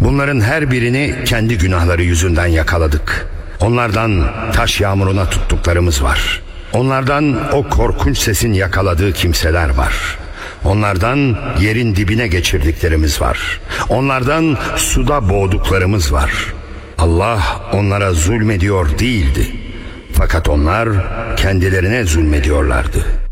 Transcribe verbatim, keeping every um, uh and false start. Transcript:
Bunların her birini kendi günahları yüzünden yakaladık. Onlardan taş yağmuruna tuttuklarımız var. Onlardan o korkunç sesin yakaladığı kimseler var. Onlardan yerin dibine geçirdiklerimiz var. Onlardan suda boğduklarımız var. Allah onlara zulmediyor değildi. Fakat onlar kendilerine zulmediyorlardı.